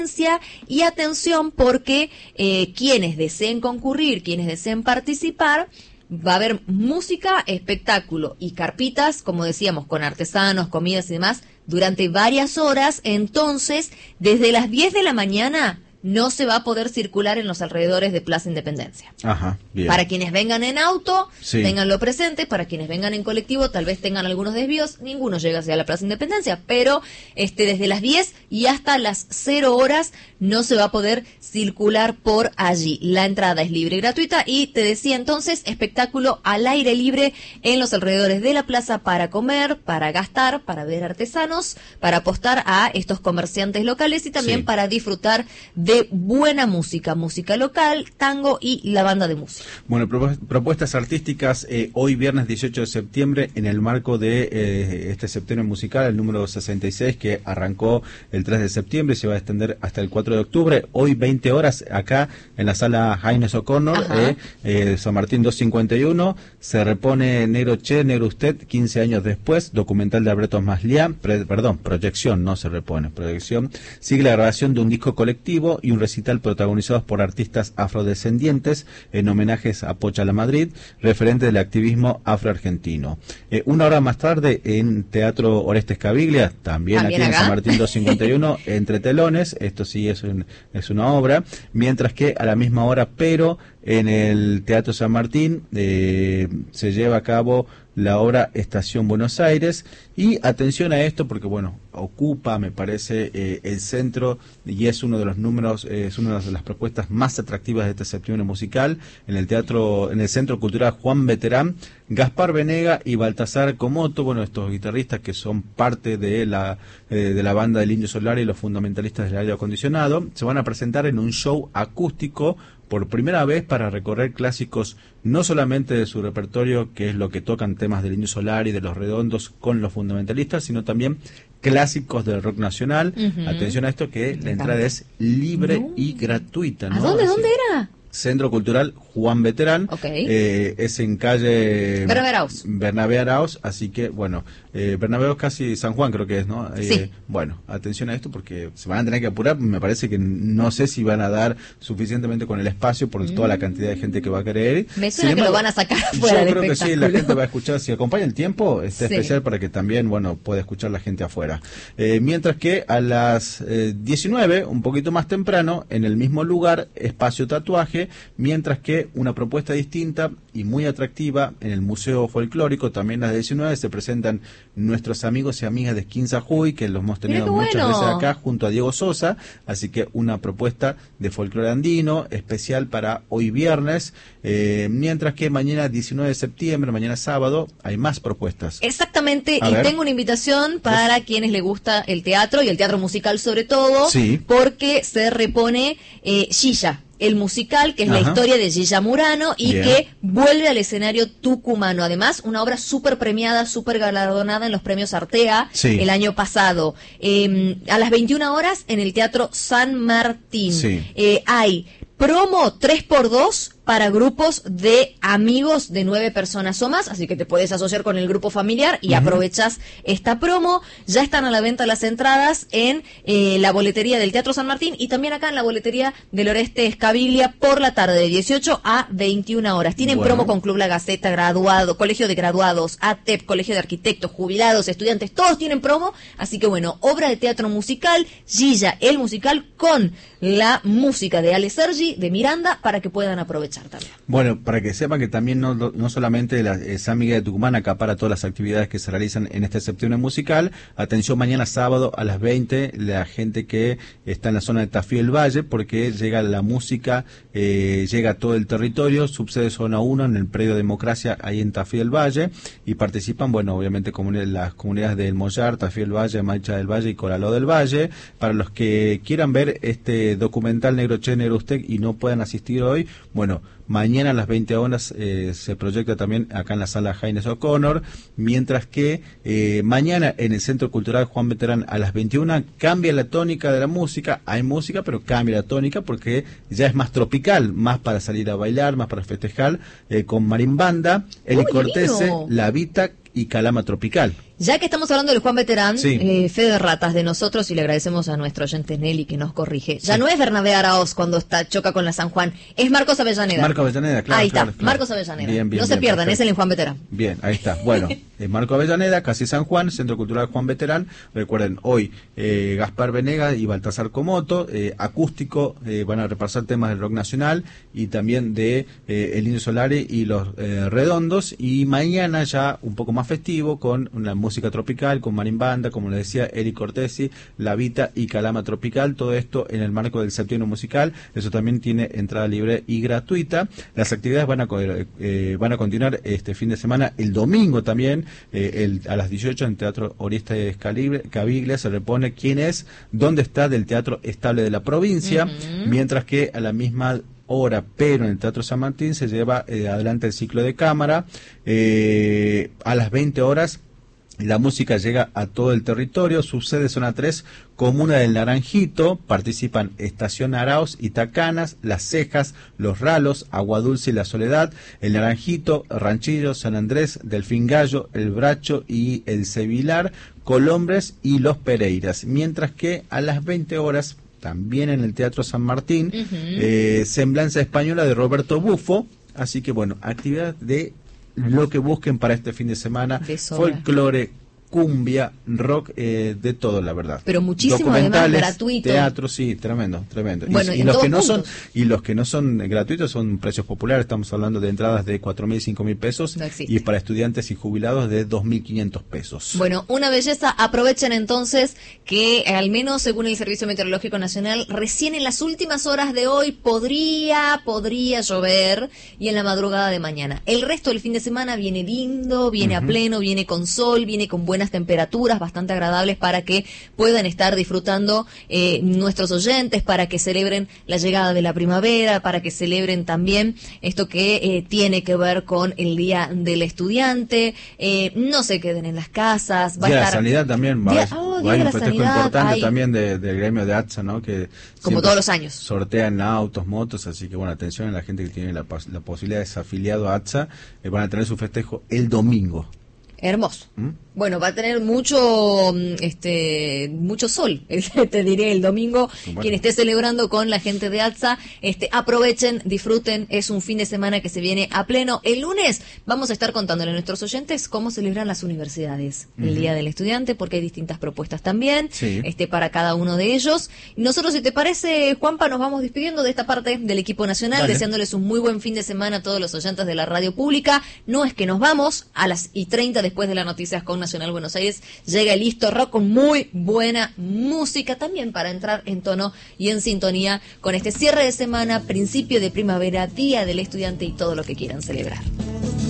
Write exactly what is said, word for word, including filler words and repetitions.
Y atención porque eh, quienes deseen concurrir, quienes deseen participar, va a haber música, espectáculo y carpitas, como decíamos, con artesanos, comidas y demás, durante varias horas. Entonces, desde las diez de la mañana no se va a poder circular en los alrededores de Plaza Independencia. Ajá, bien. Para quienes vengan en auto, sí. tenganlo presente. Para quienes vengan en colectivo, tal vez tengan algunos desvíos. Ninguno llega hacia la Plaza Independencia, pero este desde las diez y hasta las cero horas no se va a poder circular por allí. La entrada es libre y gratuita. Y te decía entonces, espectáculo al aire libre en los alrededores de la plaza para comer, para gastar, para ver artesanos, para apostar a estos comerciantes locales y también sí. para disfrutar de de buena música, música local, tango y la banda de música. Bueno, propu propuestas artísticas eh, hoy viernes dieciocho de septiembre en el marco de eh, este septiembre musical, el número sesenta y seis que arrancó el tres de septiembre y se va a extender hasta el cuatro de octubre. Hoy veinte horas acá en la sala Haines O'Connor, eh, eh, San Martín doscientos cincuenta y uno, se repone Negro Che, Negro Usted, quince años después, documental de Alberto Masliá, perdón, proyección, no se repone, proyección, sigue la grabación de un disco colectivo y un recital protagonizados por artistas afrodescendientes en homenajes a Pocha La Madrid, referente del activismo afroargentino. Eh, una hora más tarde en Teatro Orestes Caviglia, también, ¿También aquí acá? En San Martín doscientos cincuenta y uno, Entre Telones, esto sí es, un, es una obra, mientras que a la misma hora, pero en el Teatro San Martín eh, se lleva a cabo la obra Estación Buenos Aires. Y atención a esto porque, bueno, ocupa, me parece, eh, el centro y es uno de los números, eh, es una de las propuestas más atractivas de este septiembre musical. En el teatro, en el Centro Cultural Juan Beterán, Gaspar Venega y Baltasar Comoto, bueno, estos guitarristas que son parte de la eh, de la banda del Indio Solar y los fundamentalistas del aire acondicionado, se van a presentar en un show acústico por primera vez para recorrer clásicos no solamente de su repertorio, que es lo que tocan temas del Indio Solar y de Los Redondos con los fundamentalistas, sino también clásicos del rock nacional. Uh-huh. Atención a esto, que la entrada es libre no. y gratuita, ¿no? ¿A dónde? Así, ¿Dónde era? Centro Cultural Juan Beterán, okay. eh, es en calle Bernabé Arauz. Bernabé Arauz, así que bueno, eh, Bernabé Arauz casi San Juan creo que es, ¿no? Eh, sí. Bueno, atención a esto porque se van a tener que apurar, me parece que no sé si van a dar suficientemente con el espacio por mm. toda la cantidad de gente que va a querer ir. Me suena que lo van a sacar fuera. Yo creo que sí, la gente va a escuchar, si acompaña el tiempo, está sí. especial para que también, bueno, pueda escuchar la gente afuera. Eh, mientras que a las eh, diecinueve, un poquito más temprano, en el mismo lugar, Espacio Tatuaje, mientras que una propuesta distinta y muy atractiva en el Museo Folclórico, también a las diecinueve, se presentan nuestros amigos y amigas de Skinsa Juy, que los hemos tenido muchas bueno. veces acá, junto a Diego Sosa, así que una propuesta de folclore andino, especial para hoy viernes, eh, mientras que mañana diecinueve de septiembre, mañana sábado, hay más propuestas. Exactamente, a y ver. tengo una invitación para ¿Los? quienes les gusta el teatro, y el teatro musical sobre todo, sí. porque se repone eh, Gilla, el musical, que es Ajá. la historia de Gilla Murano y Bien. que vuelve al escenario tucumano. Además, una obra súper premiada, súper galardonada en los premios Artea sí. el año pasado. Eh, a las veintiuna horas en el Teatro San Martín. Sí. Eh, hay promo tres por dos para grupos de amigos de nueve personas o más, así que te puedes asociar con el grupo familiar y uh-huh. aprovechas esta promo. Ya están a la venta las entradas en eh, la boletería del Teatro San Martín y también acá en la boletería del Orestes Caviglia por la tarde de dieciocho a veintiuna horas. Tienen bueno. promo con Club La Gaceta, graduado, Colegio de Graduados, A T E P, Colegio de Arquitectos, jubilados, estudiantes, todos tienen promo, así que bueno, obra de teatro musical, Gilla, el musical con la música de Ale Sergi, de Miranda, para que puedan aprovechar también. Bueno, para que sepan que también no, no solamente la eh, San Miguel de Tucumán acapara todas las actividades que se realizan en este septiembre musical. Atención, mañana sábado a las veinte, la gente que está en la zona de Tafí del Valle, porque llega la música, eh, llega a todo el territorio, subsede zona uno en el predio Democracia, ahí en Tafí del Valle, y participan, bueno, obviamente comuni- las comunidades del Mollar, Tafí del Valle, Maicha del Valle y Coraló del Valle. Para los que quieran ver este documental Negro Che, Negro Usted y no puedan asistir hoy, bueno, mañana a las veinte horas eh, se proyecta también acá en la sala Haines O'Connor, mientras que eh, mañana en el Centro Cultural Juan Beterán a las veintiuna cambia la tónica de la música. Hay música, pero cambia la tónica porque ya es más tropical, más para salir a bailar, más para festejar, eh, con marimbanda, Eli Cortese, La Vita y Calama Tropical. Ya que estamos hablando del Juan Veterán, Sí. eh, fe de ratas de nosotros, y le agradecemos a nuestro oyente Nelly que nos corrige. Ya Sí. no es Bernabé Araoz cuando está choca con la San Juan, es Marcos Avellaneda. Marco Avellaneda, claro. Ahí está, claro, claro. Marcos Avellaneda. Bien, bien, no se bien, pierdan, perfecto. es el Juan Veterán. Bien, ahí está. Bueno, eh, Marco Avellaneda, casi San Juan, Centro Cultural Juan Veterán. Recuerden, hoy eh, Gaspar Venegas y Baltasar Comoto, eh, acústico, eh, van a repasar temas del rock nacional y también de eh, El Indio Solari y Los eh, Redondos. Y mañana ya un poco más festivo con una música tropical, con marimbanda, como les decía, Eric Cortesi, La Vita y Calama Tropical. Todo esto en el marco del Septiembre Musical. Eso también tiene entrada libre y gratuita. Las actividades van a, eh, van a continuar este fin de semana, el domingo también, eh, el, a las dieciocho en Teatro Orestes Caviglia se repone quién es, dónde está del Teatro Estable de la Provincia, uh-huh. mientras que a la misma hora, pero en el Teatro San Martín se lleva eh, adelante el ciclo de cámara. Eh, a las veinte horas la música llega a todo el territorio, sucede zona tres, Comuna del Naranjito, participan Estación Arauz y Tacanas, Las Cejas, Los Ralos, Agua Dulce y La Soledad, El Naranjito, Ranchillo, San Andrés, Delfín Gallo, El Bracho y El Sevilar, Colombres y Los Pereiras, mientras que a las veinte horas, también en el Teatro San Martín, uh-huh. eh, Semblanza Española de Roberto Bufo, así que bueno, actividad de lo que busquen para este fin de semana, folclore, cumbia, rock, eh, de todo, la verdad. Pero muchísimo además gratuito. Teatro, sí, tremendo, tremendo. Bueno, y, y los que no son y los que no son gratuitos son precios populares. Estamos hablando de entradas de cuatro mil, cinco mil pesos no y para estudiantes y jubilados de dos mil quinientos pesos. Bueno, una belleza. Aprovechen entonces que al menos según el Servicio Meteorológico Nacional, recién en las últimas horas de hoy podría podría llover y en la madrugada de mañana. El resto del fin de semana viene lindo, viene uh-huh. a pleno, viene con sol, viene con buenas temperaturas bastante agradables para que puedan estar disfrutando eh, nuestros oyentes, para que celebren la llegada de la primavera, para que celebren también esto que eh, tiene que ver con el Día del Estudiante. Eh, no se queden en las casas. Va Día a de estar... la Sanidad también. Va, Día... Oh, va a haber un festejo sanidad, importante hay... también de, del gremio de A T S A, ¿no? Que como todos los años. Sortean autos, motos, así que bueno, atención a la gente que tiene la, la posibilidad de ser afiliado a A T S A, eh, van a tener su festejo el domingo. Hermoso. ¿Mm? Bueno, va a tener mucho este mucho sol, te diré, el domingo. Bueno. Quien esté celebrando con la gente de A T S A, este, aprovechen, disfruten, es un fin de semana que se viene a pleno. El lunes vamos a estar contándole a nuestros oyentes cómo celebran las universidades uh-huh. el Día del Estudiante, porque hay distintas propuestas también, sí. este, para cada uno de ellos. Nosotros, si te parece, Juanpa, nos vamos despidiendo de esta parte del equipo nacional, Dale. deseándoles un muy buen fin de semana a todos los oyentes de la radio pública. No es que nos vamos a las y treinta después de las noticias con Nacional Buenos Aires, llega el Listo Rock con muy buena música también para entrar en tono y en sintonía con este cierre de semana, principio de primavera, Día del Estudiante y todo lo que quieran celebrar.